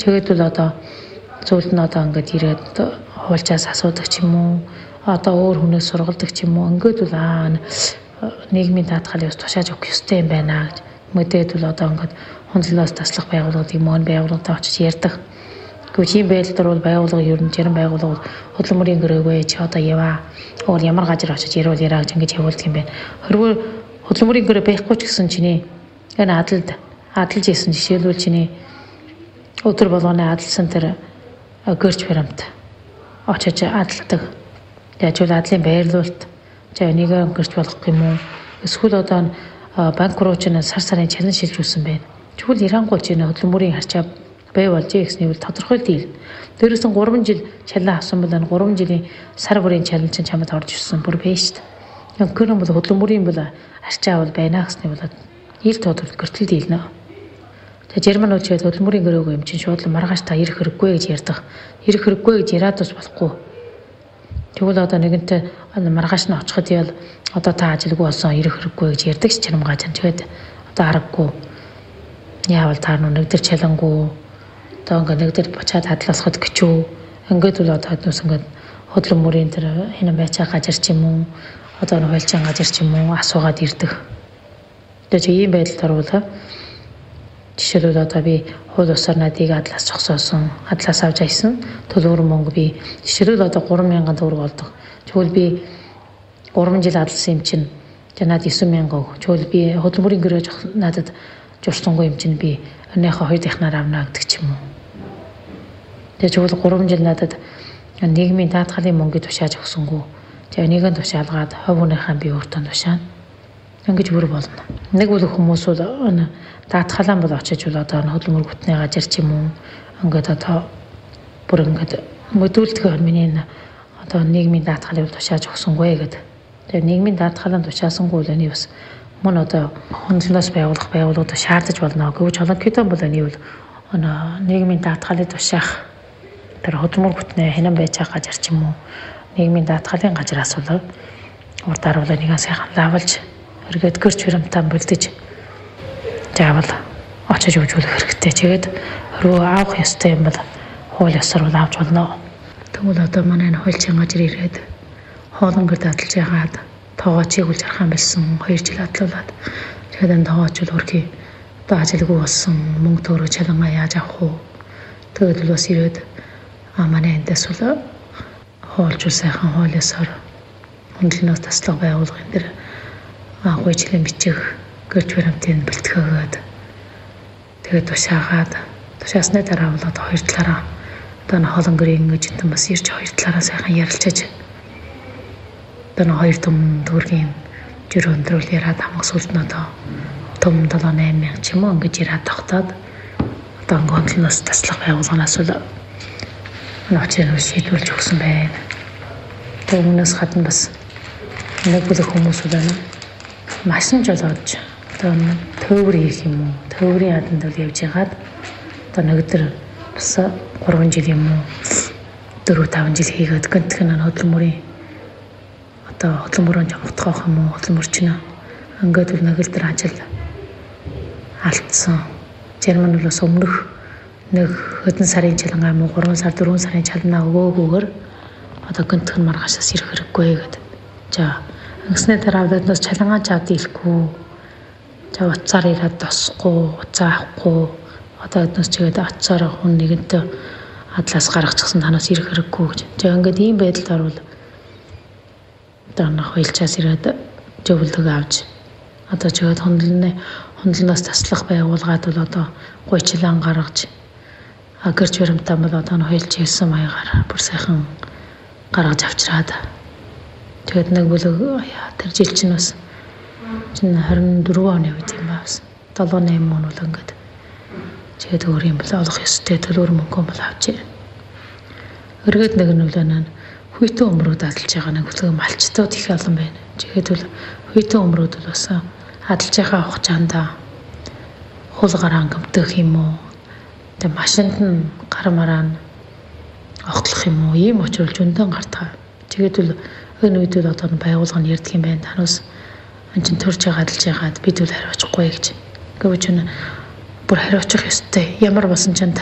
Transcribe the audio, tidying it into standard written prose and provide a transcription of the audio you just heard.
Тэгээд бол одоо зөвлөлд нь одоо ингээд ирээд хуулчаас асуудаг ч юм уу, одоо өөр хүнээс сургалдаг ч юм уу, ингээд бол нийгмийн даатгалын ус тушааж өгөх ёстой юм байна гэж мэдээд бол одоо ингээд хөндлөлөөс таслах байгууллагуудыг мөн байгууллагатай очиж ярьдаг. Гэвч ийм байдлаар бол байгууллага ер нь зарим байгууллагууд хөдөлмөрийн гэрээгүй чи одоо яваа. Өөр ямар газар очиж ярил яраа гэж ингэж явуулдаг юм байна. Хэрвээ хөдөлмөрийн гэрээ байхгүй ч гэсэн чиний энэ адалж ийсэн жишээлбэл чиний өдөр болгоны адалсан тэр гэрч баримт очиж адалдаг. Тэгвэл адлын байрлуулалт за энийг гэрч болгох юм уу? Эсвэл одоо банк руу ч сар сарын чалан шилжүүлсэн байна. Тэгвэл Ирангуул ч хөдөлмөрийн харьцаа бай болж ийгсний бол тодорхой дийл. Дээрээс нь 3 жил чалан авсан бол 3 жилийн сар бүрийн чалан чинь чамд орж ирсэн бүр байж шүү дээ. Гэрэн бол хөдөлмөрийн бол харьцаа бол байна гэсний бол ил тодор гэртэл дийлнэ. Тэгээ Герман улс хөдөлмөрийн гэрээгүй юм чинь шууд маргааш та ирэх хэрэггүй гэж ярьдаг. Ирэх хэрэггүй гэж яриад бас болохгүй. Тэгвэл одоо нэгэнтээ маргааш нь очиход ял одоо та ажилгүй болсон ирэх хэрэггүй гэж ярьдаг ч чарамгааж юм. Тэгээд одоо аргагүй. Яавал та нэгдэр чалангуу одоо ингээд нэгдэр бочаад хадласхад гिचүү. Ингээд бол одоо хэднээс ингээд хөдөлмөрийн тэр энэ байцаа газар ч юм уу одоо хуульчийн газар ч юм уу асуугаад ирдэг. Тэгээд ийм байдалд орвол жишээлбэл одоо би хууль ёсоор надыг адлаас зогсоосон, адлаас авч айсан төлбөр мөнгө би жишээлбэл одоо 3,000 төгрөг олдог. Тэгвэл би 3 жил адласан юм чинь надад 9,000 өг. Тэгвэл би хөдөлмөрийн гэрээ надад журсангүй юм чинь би өнөөхөө хоёр дахнаар авна гэдэг ч юм уу. Тэгвэл 3 жил надад нийгмийн даатгалын мөнгөийг тушааж өгсөнгүү. Тэгээ нэгэн тушаалгаад хувь хүнийхээ би өөртөө тушаана. Ингэж бүр болно. Нэг бол хүмүүс бол даатгалан бол очиж бол одоо хөдөлмөр гүтний газар ч юм уу ингээд одоо бүр ингээд мөдүүлдэг миний одоо нийгмийн даатгалыг тушааж өгсөнгөө гэдэг. Тэгээ нийгмийн даатгалан тушаасангүй л энэ бас мөн одоо хөндлөнөөс байгуулах байгууллагууд шаардаж болно. Гэвч Олонкитон бол энэ бол нийгмийн даатгалыг тушаах тэр хөдөлмөр гүтний хинэн байж байгаа газар ч юм уу нийгмийн даатгалын газраас бол урдаар бол нэгэн сайхан лавлж эргээд гэрч баримтаа бэлдэж заавал очиж үзүүлэх хэрэгтэй. Тэгээд руу авах ёстой юм бол хууль ёсоор бол авч болно. Тэгвэл одоо манай хуульчийн газар ирээд хоолон гэр дадлж яагаад тоогоочийг үл жархан байсан 2 жил адлуулад тэгээд энэ тоогооч бол хөрхий одоо ажилгүй болсон мөнгө төөрөө чалангаа яаж авах вэ? Тэгээд л бас ирээд манай эндээс бол хоолж сайхан хууль ёсоор хөндлөнөөс таслах байгууллагын дээр гуйжлын бичих гэрч баримтыг бэлтгэгээд тэгээд тушаасны дараа бол одоо хоёр талаараа одоо хоолон гэрийн эжэнтэн бас ирж хоёр талаараа сайхан ярилцаж одоо хоёр том дүүргийн жир өндрүүл яриад хамаг сүлд нь одоо том 7-8 ч юм уу ингэж яриад тогтоод одоо хөндлөнөөс таслах байгууллагаас бол нөөцөө шийдвэрлэж өгсөн байна. Тэгээд өмнөөс гадна бас нэг бүлэг хүмүүс байна. Машин жолоодж одоо төвөр хийх юм уу? Төврийн аданд бол явж ягаад одоо нэгдэр бас 3 жил юм уу 4-5 жил хийгээд гэнтх нь хөдөлмөрийн одоо хөдөлмөрөнд явагдах юм уу? Хөдөлмөрч нь ингээд бол нэгдэр ажил алдсан. Герман улс өмнөх нэг хэдэн сарын чалангаа юм уу 3 сар 4 сарын чаланаа өгөөгүйгээр одоо гэнтх нь маргаашаас ирэх хэрэггүй гэдэг. За Ингэснээр дараа биднээс чалангаа чад дийлэхгүй. За уцаар ирээд тосхгүй, уцаа авахгүй. Одоо биднээс чигээд ацаар хүн нэгэнтээ адлаас гаргачихсан танаас ирэх хэрэггүй гэж. За ингээд ийм байдалд орвол одоо хуульчаас ирээд зөвлөг авч одоо чигээд хөндлөнөөс таслах байгууллагад бол одоо гуйчлан гаргаж гэрч баримтаа бол одоо хуульч хэлсэн маягаар бүр сайхан гаргаж авчираад тэгээд нэг бүлэг тэр жил чинь бас 24 оны үед юм байна. 7-8 он бол ингээд тэгээд өөр юм бол олох ёстой төлөөр мөнгө бол авчээ. Өргөд нэг нь үлэнэ хүйтэн өмрүүд адалж байгаа нэг бүлэг малчтууд их олон байна. Тэгээд бол хүйтэн өмрүүд бол бас адалж байгаа хугацаанд хул гараан гэмтэх юм уу? Тэгээд машинд нь гар мараа нь огтлох юм уу? Ийм очролж өндөр гардаг. Тэгээд бол энэ үед л одоо байгуулга нь ярьдаг юм байна. Танаас энэ чинь төрж байгаа адалж байгаад бид үл хариуцахгүй гэж. Гэвч энэ бүр хариуцах ёстой. Ямар болсон ч